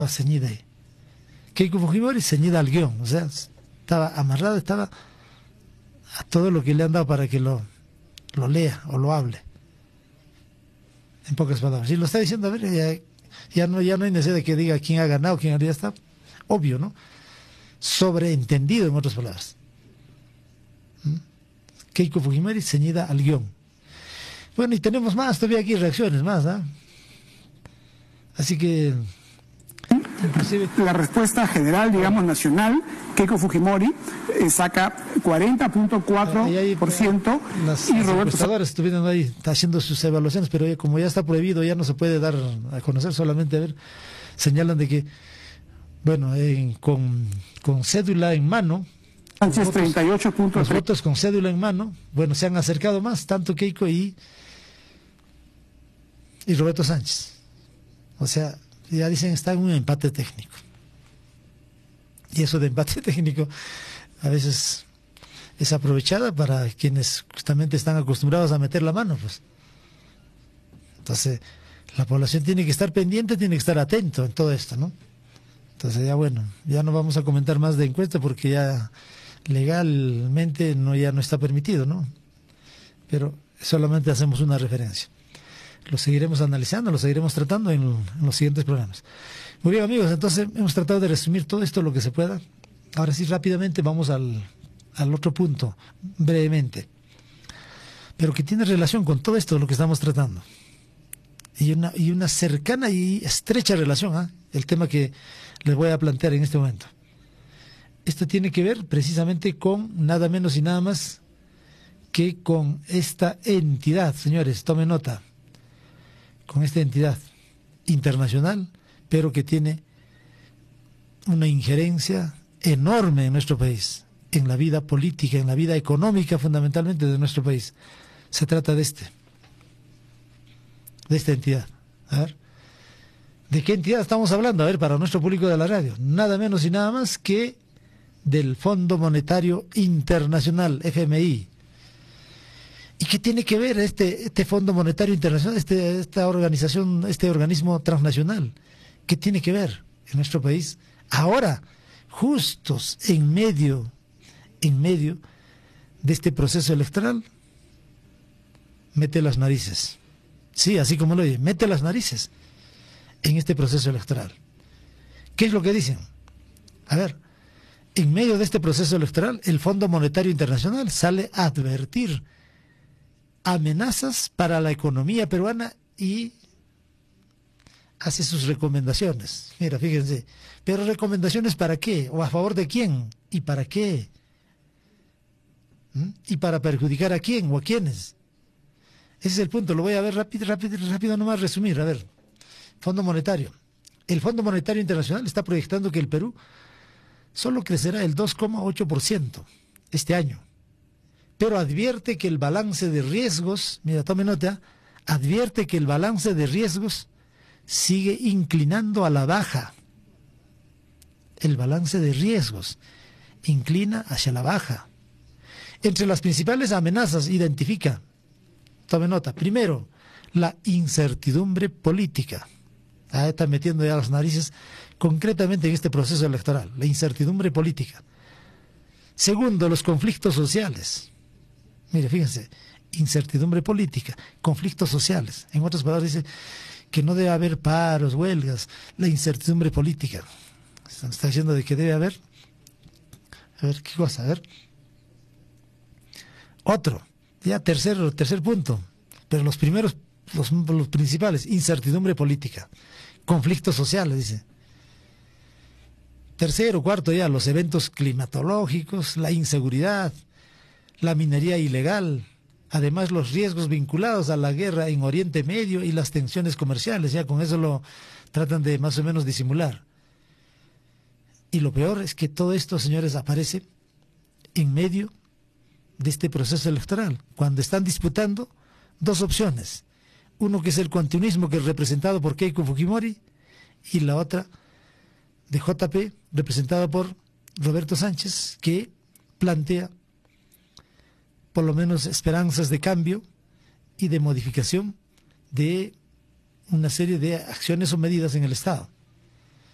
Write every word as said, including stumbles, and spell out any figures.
ceñida ahí. Keiko Fujimori ceñida al guión, o sea, estaba amarrada, estaba a todo lo que le han dado para que lo, lo lea o lo hable. En pocas palabras. Y lo está diciendo, a ver, ya, ya, no, ya no hay necesidad de que diga quién ha ganado, quién habría estado. Obvio, ¿no? Sobreentendido, en otras palabras. ¿Mm? Keiko Fujimori ceñida al guión. Bueno, y tenemos más, todavía aquí reacciones más, ¿ah? Así que... Inclusive la respuesta general, digamos, nacional, Keiko Fujimori eh, saca cuarenta punto cuatro por ciento las, y las Roberto encuestadoras estuvieron ahí haciendo sus evaluaciones, pero ya, como ya está prohibido, ya no se puede dar a conocer, solamente a ver, señalan de que, bueno, eh, con, con cédula en mano, Sánchez treinta y ocho punto tres. Los votos con cédula en mano, bueno, se han acercado más, tanto Keiko y, y Roberto Sánchez. O sea, ya dicen, está en un empate técnico. Y eso de empate técnico a veces es aprovechada para quienes justamente están acostumbrados a meter la mano, pues. Entonces, la población tiene que estar pendiente, tiene que estar atento en todo esto, ¿no? Entonces, ya bueno, ya no vamos a comentar más de encuesta porque ya legalmente no, ya no está permitido, ¿no? Pero solamente hacemos una referencia. Lo seguiremos analizando, lo seguiremos tratando en, en los siguientes programas. Muy bien, amigos, entonces hemos tratado de resumir todo esto lo que se pueda. Ahora sí, rápidamente vamos al, al otro punto, brevemente, pero que tiene relación con todo esto de lo que estamos tratando. Y una, y una cercana y estrecha relación, ¿eh? El tema que les voy a plantear en este momento. Esto tiene que ver precisamente con nada menos y nada más que con esta entidad, señores, tomen nota, con esta entidad internacional, pero que tiene una injerencia enorme en nuestro país, en la vida política, en la vida económica fundamentalmente de nuestro país. Se trata de este, de esta entidad. A ver, ¿de qué entidad estamos hablando? A ver, para nuestro público de la radio, nada menos y nada más que del Fondo Monetario Internacional, F M I. ¿Y qué tiene que ver este, este Fondo Monetario Internacional, este, esta organización, este organismo transnacional? ¿Qué tiene que ver en nuestro país? Ahora, justos en medio, en medio de este proceso electoral, mete las narices. Sí, así como lo oye, mete las narices en este proceso electoral. ¿Qué es lo que dicen? A ver, en medio de este proceso electoral, el Fondo Monetario Internacional sale a advertir amenazas para la economía peruana y hace sus recomendaciones. Mira, fíjense, pero recomendaciones ¿para qué? ¿O a favor de quién? ¿Y para qué? ¿Mm? ¿Y para perjudicar a quién o a quiénes? Ese es el punto, lo voy a ver rápido, rápido, rápido nomás resumir. A ver, Fondo Monetario. El Fondo Monetario Internacional está proyectando que el Perú solo crecerá el dos coma ocho por ciento este año, pero advierte que el balance de riesgos, mira, tome nota, advierte que el balance de riesgos sigue inclinando a la baja. El balance de riesgos inclina hacia la baja. Entre las principales amenazas identifica, tome nota, primero, la incertidumbre política. Ah, está metiendo ya las narices concretamente en este proceso electoral, la incertidumbre política. Segundo, los conflictos sociales. Mire, fíjense, incertidumbre política, conflictos sociales. En otras palabras dice que no debe haber paros, huelgas, la incertidumbre política. Está diciendo de que debe haber, a ver, ¿qué cosa? A ver. Otro, ya tercer, tercer punto, pero los primeros, los, los principales, incertidumbre política, conflictos sociales, dice. Tercero, cuarto ya, los eventos climatológicos, la inseguridad, la minería ilegal, además los riesgos vinculados a la guerra en Oriente Medio y las tensiones comerciales, ya con eso lo tratan de más o menos disimular. Y lo peor es que todo esto, señores, aparece en medio de este proceso electoral, cuando están disputando dos opciones. Uno que es el continuismo, que es representado por Keiko Fujimori, y la otra de J P, representada por Roberto Sánchez, que plantea por lo menos esperanzas de cambio y de modificación de una serie de acciones o medidas en el Estado.